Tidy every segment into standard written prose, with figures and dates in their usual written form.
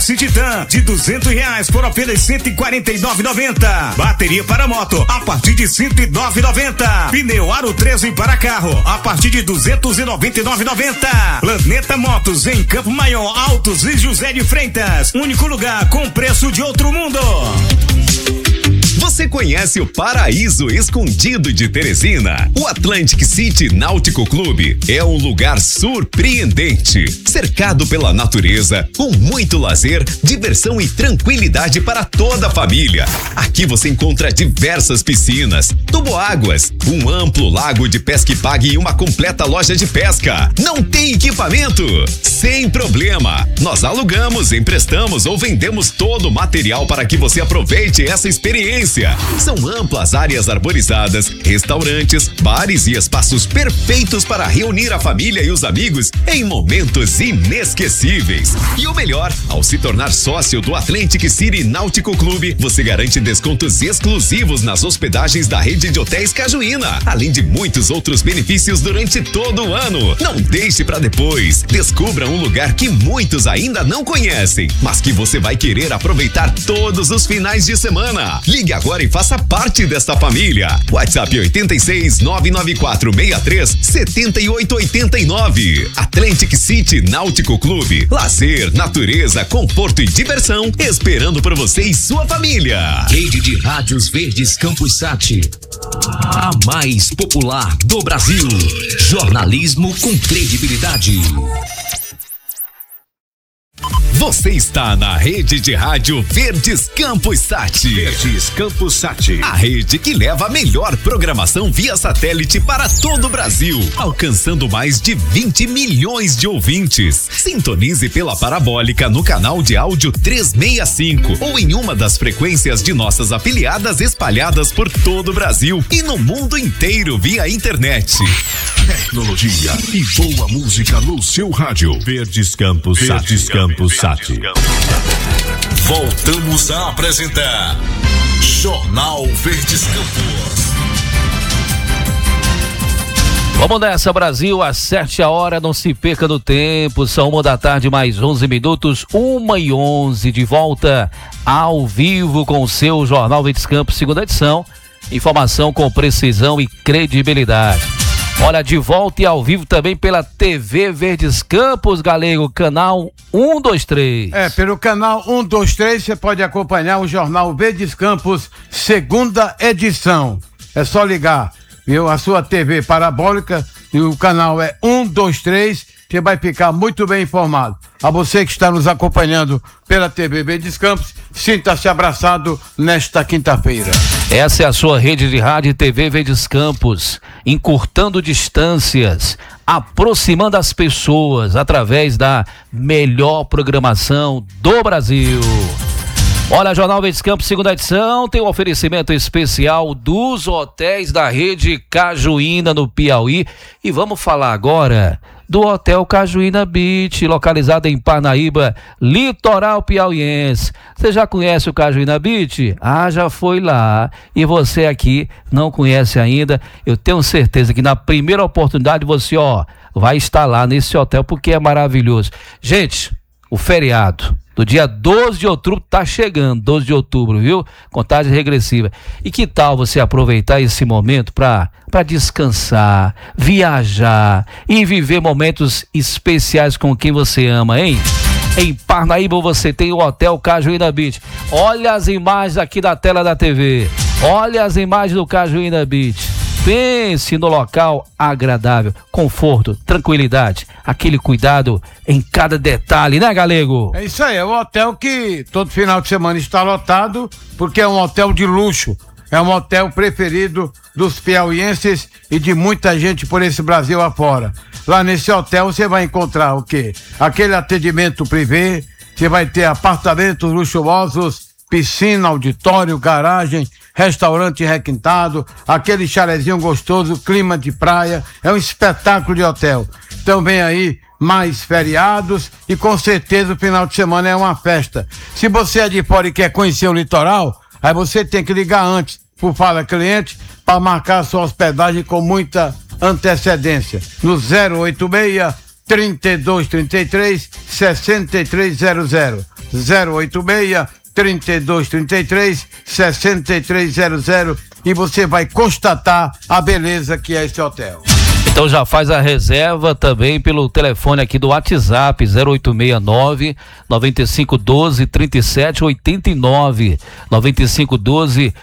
Titã de R$200 por apenas R$149,90. Bateria para moto a partir de R$109,90. Pneu Aro 13 para carro a partir de R$299,90. Planeta Motos em Campo Maior, Altos e José de Freitas. Único lugar com preço de outro mundo. Você conhece o Paraíso Escondido de Teresina? O Atlantic City Náutico Clube é um lugar surpreendente, cercado pela natureza, com muito lazer, diversão e tranquilidade para toda a família. Aqui você encontra diversas piscinas, toboáguas, um amplo lago de pesca e pague e uma completa loja de pesca. Não tem equipamento? Sem problema. Nós alugamos, emprestamos ou vendemos todo o material para que você aproveite essa experiência. São amplas áreas arborizadas, restaurantes, bares e espaços perfeitos para reunir a família e os amigos em momentos inesquecíveis. E o melhor, ao se tornar sócio do Atlantic City Náutico Clube, você garante descontos exclusivos nas hospedagens da rede de hotéis Cajuína, além de muitos outros benefícios durante todo o ano. Não deixe para depois. Descubra um lugar que muitos ainda não conhecem, mas que você vai querer aproveitar todos os finais de semana. Ligue agora e faça parte desta família. WhatsApp 86 994 63 7889. Atlantic City Náutico Clube. Lazer, natureza, conforto e diversão esperando por você e sua família. Rede de Rádios Verdes Campus Sat. A mais popular do Brasil. Jornalismo com credibilidade. Você está na rede de rádio Verdes Campus Sat. Verdes Campus Sat. A rede que leva a melhor programação via satélite para todo o Brasil, alcançando mais de 20 milhões de ouvintes. Sintonize pela parabólica no canal de áudio 365 ou em uma das frequências de nossas afiliadas espalhadas por todo o Brasil e no mundo inteiro via internet. Tecnologia e boa música no seu rádio. Verdes Campus Sat. Verdes Campus Sat. Voltamos a apresentar Jornal Verdes Campos. Vamos nessa, Brasil, acerte a hora, não se perca no tempo, são 1h mais 11 minutos, 1h11, de volta ao vivo com o seu Jornal Verdes Campos, segunda edição, informação com precisão e credibilidade. Olha, de volta e ao vivo também pela TV Verdes Campos, Galego, canal 123. Pelo canal 123 você pode acompanhar o Jornal Verdes Campos, segunda edição. É só ligar, viu? A sua TV parabólica e o canal é 123, você vai ficar muito bem informado. A você que está nos acompanhando pela TV Verdes Campos, sinta-se abraçado nesta quinta-feira. Essa é a sua rede de rádio e TV Verdes Campos, encurtando distâncias, aproximando as pessoas através da melhor programação do Brasil. Olha, Jornal Verdes Campos, segunda edição, tem um oferecimento especial dos hotéis da rede Cajuína no Piauí. E vamos falar agora do Hotel Cajuína Beach, localizado em Parnaíba, litoral piauiense. Você já conhece o Cajuína Beach? Já foi lá. E você aqui não conhece ainda? Eu tenho certeza que na primeira oportunidade você, vai estar lá nesse hotel, porque é maravilhoso. Gente, o feriado do dia 12 de outubro tá chegando, 12 de outubro, viu? Contagem regressiva. E que tal você aproveitar esse momento para descansar, viajar e viver momentos especiais com quem você ama, hein? Em Parnaíba você tem o Hotel Cajuína Beach. Olha as imagens aqui da tela da TV. Olha as imagens do Cajuína Beach. Pense no local agradável, conforto, tranquilidade, aquele cuidado em cada detalhe, né, Galego? É isso aí, é um hotel que todo final de semana está lotado, porque é um hotel de luxo, é um hotel preferido dos piauienses e de muita gente por esse Brasil afora. Lá nesse hotel você vai encontrar o quê? Aquele atendimento privê, você vai ter apartamentos luxuosos, piscina, auditório, garagem, restaurante requintado, aquele chalezinho gostoso, clima de praia, é um espetáculo de hotel. Então vem aí mais feriados e com certeza o final de semana é uma festa. Se você é de fora e quer conhecer o litoral, aí você tem que ligar antes por Fala Cliente para marcar a sua hospedagem com muita antecedência. No 086 3233 6300. 086-3233-6300 e você vai constatar a beleza que é esse hotel. Então já faz a reserva também pelo telefone aqui do WhatsApp 0869 9512 3789 9512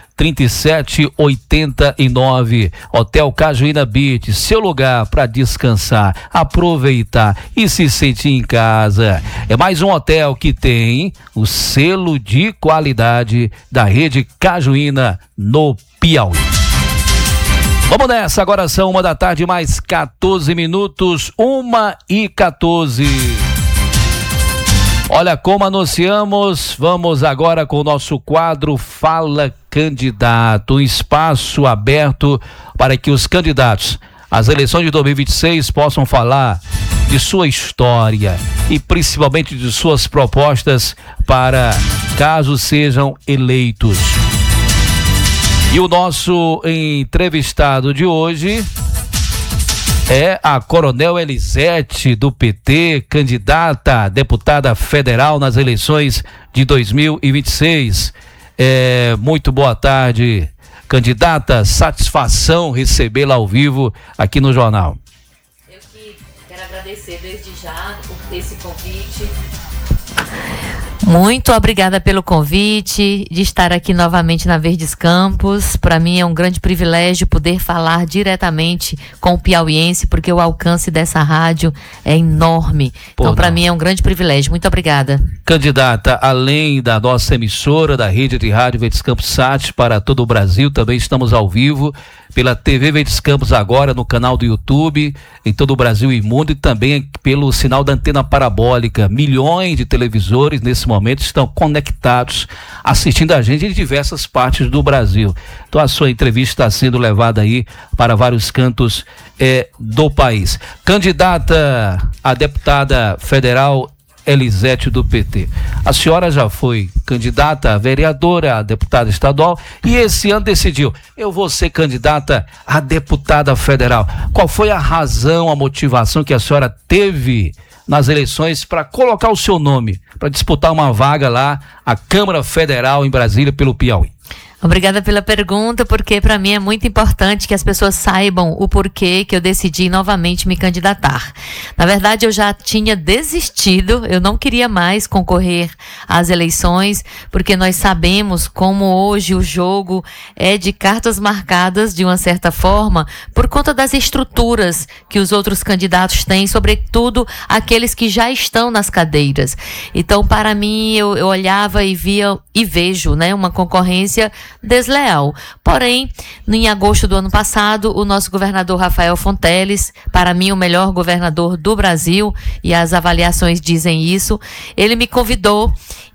3789. Hotel Cajuína Beach, seu lugar para descansar, aproveitar e se sentir em casa. É mais um hotel que tem o selo de qualidade da rede Cajuína no Piauí. Vamos nessa, agora são 1h mais 14 minutos, 1h14. Olha como anunciamos, vamos agora com o nosso quadro Fala Candidato, um espaço aberto para que os candidatos às eleições de 2026 possam falar de sua história e principalmente de suas propostas para caso sejam eleitos. E o nosso entrevistado de hoje é a Coronel Elisete, do PT, candidata a deputada federal nas eleições de 2026. Muito boa tarde, candidata. Satisfação recebê-la ao vivo aqui no jornal. Eu que quero agradecer desde já por esse convite. Muito obrigada pelo convite, de estar aqui novamente na Verdes Campos. Para mim é um grande privilégio poder falar diretamente com o piauiense, porque o alcance dessa rádio é enorme. Então, para mim é um grande privilégio. Muito obrigada. Candidata, além da nossa emissora, da rede de rádio Verdes Campos Sat para todo o Brasil, também estamos ao vivo pela TV Verdes Campos agora, no canal do YouTube, em todo o Brasil e mundo, e também pelo sinal da antena parabólica. Milhões de televisores nesse momento estão conectados, assistindo a gente em diversas partes do Brasil. Então a sua entrevista está sendo levada aí para vários cantos do país. Candidata a deputada federal Elisete, do PT. A senhora já foi candidata a vereadora, a deputada estadual, e esse ano decidiu, eu vou ser candidata a deputada federal. Qual foi a razão, a motivação que a senhora teve nas eleições para colocar o seu nome, para disputar uma vaga lá, à Câmara Federal em Brasília, pelo Piauí? Obrigada pela pergunta, porque para mim é muito importante que as pessoas saibam o porquê que eu decidi novamente me candidatar. Na verdade, eu já tinha desistido, eu não queria mais concorrer às eleições, porque nós sabemos como hoje o jogo é de cartas marcadas, de uma certa forma, por conta das estruturas que os outros candidatos têm, sobretudo aqueles que já estão nas cadeiras. Então, para mim, eu olhava e via e vejo, né, uma concorrência desleal. Porém, em agosto do ano passado, o nosso governador Rafael Fonteles, para mim o melhor governador do Brasil, e as avaliações dizem isso, ele me convidou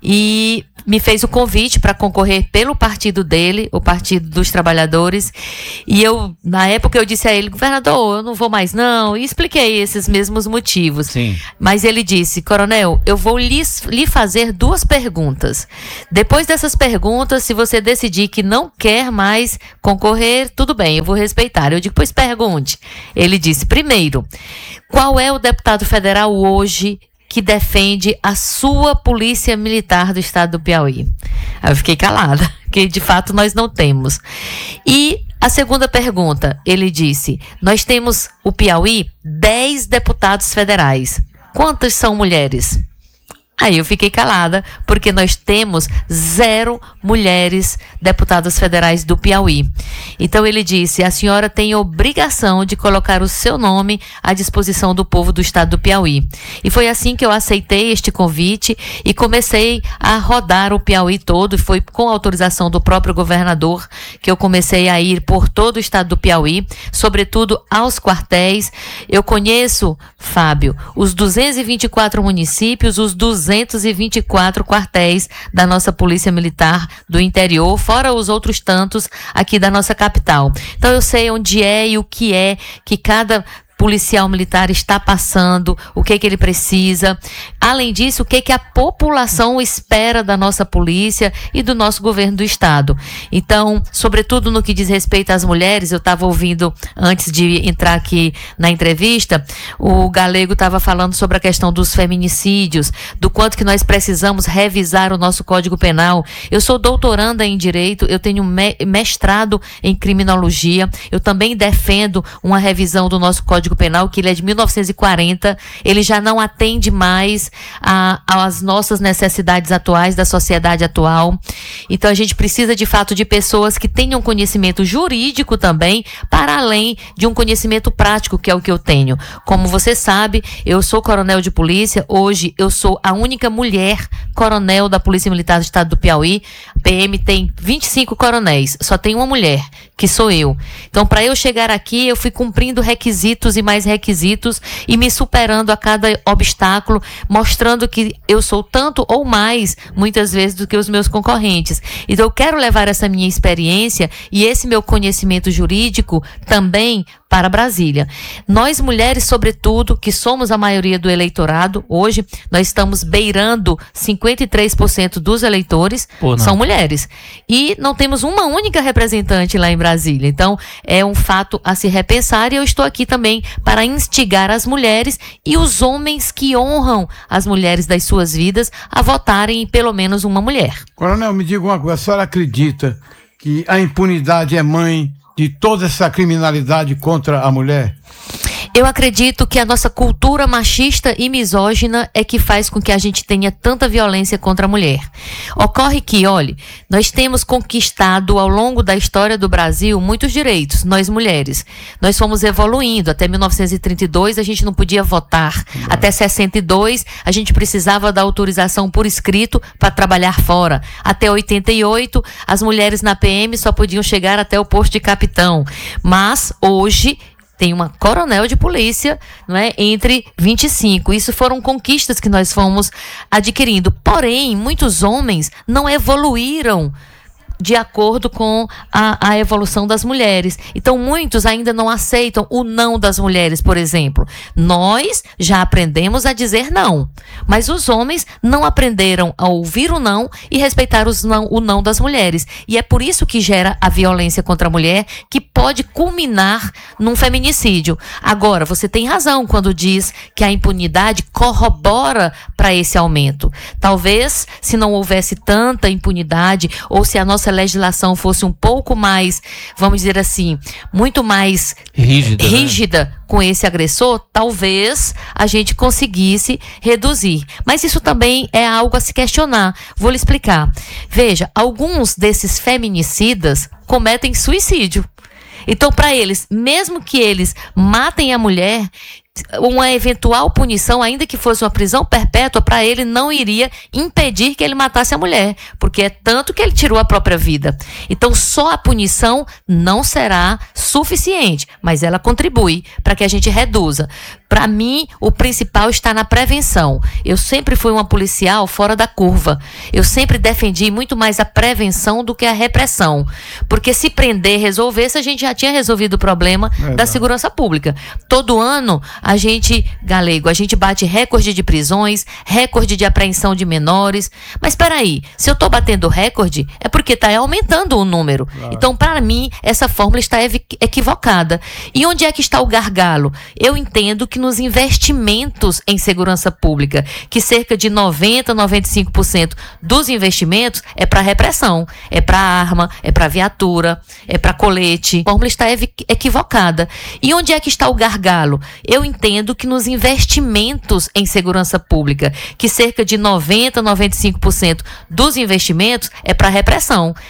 e me fez o convite para concorrer pelo partido dele, o Partido dos Trabalhadores, e eu, na época, eu disse a ele, governador, eu não vou mais não, e expliquei esses mesmos motivos. Sim. Mas ele disse, coronel, eu vou lhe fazer 2 perguntas. Depois dessas perguntas, se você decidir que não quer mais concorrer, tudo bem, eu vou respeitar. Eu digo, pois pergunte. Ele disse, primeiro, qual é o deputado federal hoje que defende a sua polícia militar do estado do Piauí? Aí eu fiquei calada, porque de fato nós não temos. E a segunda pergunta, ele disse, nós temos o Piauí 10 deputados federais. Quantas são mulheres? Aí eu fiquei calada, porque nós temos 0 mulheres deputadas federais do Piauí. Então ele disse, a senhora tem obrigação de colocar o seu nome à disposição do povo do estado do Piauí. E foi assim que eu aceitei este convite e comecei a rodar o Piauí todo, e foi com autorização do próprio governador que eu comecei a ir por todo o estado do Piauí, sobretudo aos quartéis. Eu conheço, Fábio, os 224 municípios, os 224 quartéis da nossa Polícia Militar do interior, fora os outros tantos aqui da nossa capital. Então eu sei onde é e o que é que cada policial militar está passando, o que ele precisa. Além disso, o que a população espera da nossa polícia e do nosso governo do estado. Então, sobretudo no que diz respeito às mulheres, eu estava ouvindo, antes de entrar aqui na entrevista, o Galego estava falando sobre a questão dos feminicídios, do quanto que nós precisamos revisar o nosso Código Penal. Eu sou doutoranda em Direito, eu tenho mestrado em Criminologia, eu também defendo uma revisão do nosso Código Penal, que ele é de 1940, ele já não atende mais às nossas necessidades atuais, da sociedade atual. Então a gente precisa de fato de pessoas que tenham conhecimento jurídico também, para além de um conhecimento prático, que é o que eu tenho. Como você sabe, eu sou coronel de polícia, hoje eu sou a única mulher coronel da Polícia Militar do Estado do Piauí. A PM tem 25 coronéis, só tem uma mulher, que sou eu. Então, para eu chegar aqui, eu fui cumprindo requisitos e mais requisitos e me superando a cada obstáculo, mostrando que eu sou tanto ou mais, muitas vezes, do que os meus concorrentes. Então, eu quero levar essa minha experiência e esse meu conhecimento jurídico também para Brasília. Nós mulheres, sobretudo, que somos a maioria do eleitorado, hoje nós estamos beirando 53% dos eleitores, são mulheres. E não temos uma única representante lá em Brasília. Então, é um fato a se repensar e eu estou aqui também para instigar as mulheres e os homens que honram as mulheres das suas vidas a votarem em pelo menos uma mulher. Coronel, me diga uma coisa, a senhora acredita que a impunidade é mãe de toda essa criminalidade contra a mulher? Eu acredito que a nossa cultura machista e misógina é que faz com que a gente tenha tanta violência contra a mulher. Ocorre que, olhe, nós temos conquistado ao longo da história do Brasil muitos direitos, nós mulheres. Nós fomos evoluindo. Até 1932 a gente não podia votar. Até 62 a gente precisava da autorização por escrito para trabalhar fora. Até 88 as mulheres na PM só podiam chegar até o posto de capitão. Mas hoje tem uma coronel de polícia, não é, entre 25. Isso foram conquistas que nós fomos adquirindo. Porém, muitos homens não evoluíram de acordo com a evolução das mulheres. Então, muitos ainda não aceitam o não das mulheres, por exemplo. Nós já aprendemos a dizer não, mas os homens não aprenderam a ouvir o não e respeitar o não das mulheres. E é por isso que gera a violência contra a mulher, que pode culminar num feminicídio. Agora, você tem razão quando diz que a impunidade corrobora para esse aumento. Talvez, se não houvesse tanta impunidade, ou se a nossa legislação fosse um pouco mais, vamos dizer assim, muito mais rígida, né, com esse agressor, talvez a gente conseguisse reduzir. Mas isso também é algo a se questionar. Vou lhe explicar. Veja, alguns desses feminicidas cometem suicídio. Então, para eles, mesmo que eles matem a mulher, uma eventual punição, ainda que fosse uma prisão perpétua, para ele não iria impedir que ele matasse a mulher, porque é tanto que ele tirou a própria vida. Então, só a punição não será suficiente, mas ela contribui para que a gente reduza. Para mim, o principal está na prevenção. Eu sempre fui uma policial fora da curva. Eu sempre defendi muito mais a prevenção do que a repressão. Porque se prender, resolvesse, a gente já tinha resolvido o problema da segurança pública. Todo ano, a gente bate recorde de prisões, recorde de apreensão de menores. Mas peraí, se eu estou batendo recorde, é porque está aumentando o número. Então, para mim, essa fórmula está equivocada. E onde é que está o gargalo? Eu entendo que nos investimentos em segurança pública, que cerca de 90-95% dos investimentos é para repressão, é para arma, é para viatura, é para colete. A fórmula está equivocada. E onde é que está o gargalo? Eu entendo que nos investimentos em segurança pública, que cerca de 90-95% dos investimentos é para repressão,